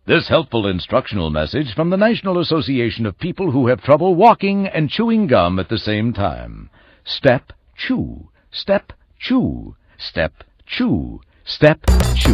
This helpful instructional message from the National Association of People Who Have Trouble Walking and Chewing Gum at the Same Time. Step, chew. Step, chew. Step, chew. Step, chew.